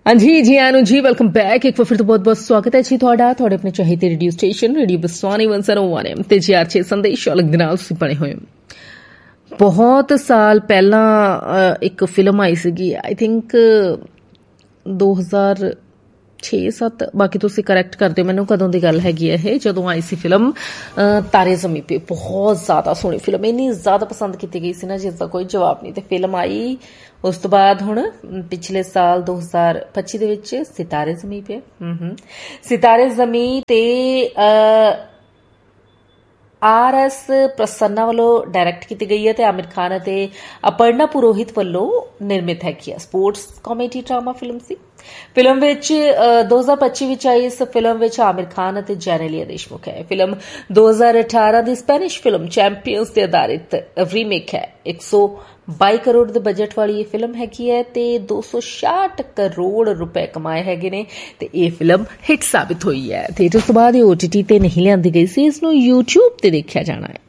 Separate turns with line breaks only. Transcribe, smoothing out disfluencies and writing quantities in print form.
हाँ जी आनू जी welcome back. एक बार फिर तो बहुत बहुत स्वागत है जी थोड़ा थोड़े अपने चाहते radio station radio Baswani 101 FM ਤੇ GR6 ਸੰਦੇਸ਼ ਔਲਖ ਦੇ ਨਾਲ ਤੁਸੀਂ ਬਣੇ ਹੋਏ ਹੋ। ਬਹੁਤ ਸਾਲ ਪਹਿਲਾਂ ਇੱਕ ਫਿਲਮ ਆਈ ਸੀਗੀ, ਆਈ ਥਿੰਕ 2006-7, ਬਾਕੀ ਤੁਸੀਂ ਕਰੈਕਟ ਕਰ ਦਿਓ ਮੈਨੂੰ ਕਦੋਂ ਦੀ ਗੱਲ ਹੈਗੀ ਇਹ, ਜਦੋਂ ਆਈ ਸੀ ਫਿਲਮ ਤਾਰੇ ਜ਼ਮੀਨ पे। ਬਹੁਤ ਜ਼ਿਆਦਾ ਸੋਹਣੀ ਫਿਲਮ, ਇੰਨੀ ਜ਼ਿਆਦਾ ਪਸੰਦ ਕੀਤੀ ਗਈ ਸੀ ਨਾ ਜਿਸ ਦਾ ਕੋਈ ਜਵਾਬ ਨਹੀਂ। ਤੇ ਫਿਲਮ ਆਈ ਉਸ ਤੋਂ ਬਾਅਦ ਹੁਣ ਪਿਛਲੇ ਸਾਲ 2025 ਦੇ ਵਿੱਚ ਸਿਤਾਰੇ ਜ਼ਮੀਨ पे, ਸਿਤਾਰੇ ਜ਼ਮੀਨ ਤੇ RS ਪ੍ਰਸੰਨਾ ਵੱਲੋਂ ਡਾਇਰੈਕਟ ਕੀਤੀ ਗਈ ਹੈ ਤੇ ਆਮਿਰ ਖਾਨ ਅਤੇ ਅਪਰਨਾ ਪੁਰੋਹਿਤ ਵੱਲੋਂ ਨਿਰਮਿਤ ਹੈਗੀ ਹੈ। ਸਪੋਰਟਸ ਕਾਮੇਡੀ ਡਰਾਮਾ ਫਿਲਮ ਸੀ। ਫਿਲਮ ਵਿੱਚ 2025 ਵਿੱਚ ਆਈ ਇਸ ਫਿਲਮ ਵਿੱਚ ਆਮਿਰ ਖਾਨ ਅਤੇ ਜੈਨੇਲੀਆ ਦੇਸ਼ਮੁਖ ਹੈ। ਫਿਲਮ 2018 ਦੀ ਸਪੈਨਿਸ਼ ਫਿਲਮ ਚੈਂਪੀਅਨਸ ਤੇ ਆਧਾਰਿਤ ਰੀਮੇਕ ਹੈ। 122 ਕਰੋੜ ਦੇ ਬਜਟ ਵਾਲੀ ਇਹ ਫਿਲਮ ਹੈਗੀ ਹੈ ਤੇ 266 ਕਰੋੜ ਰੁਪਏ ਕਮਾਏ ਹੈਗੇ ਨੇ ਤੇ ਇਹ ਫਿਲਮ ਹਿੱਟ ਸਾਬਿਤ ਹੋਈ ਹੈ। ਥੀਏਟਰ ਤੋਂ ਬਾਅਦ ਇਹ OTT ਤੇ ਨਹੀਂ ਲਿਆਂਦੀ ਗਈ ਸੀ, ਇਸ ਨੂੰ YouTube ਤੇ ਦੇਖਿਆ ਜਾਣਾ ਹੈ।